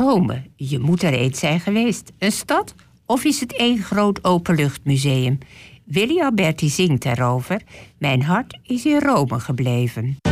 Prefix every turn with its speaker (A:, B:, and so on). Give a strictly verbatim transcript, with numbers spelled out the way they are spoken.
A: Rome, je moet er eens zijn geweest. Een stad of is het één groot openluchtmuseum? Willy Alberti zingt daarover. Mijn hart is in Rome gebleven.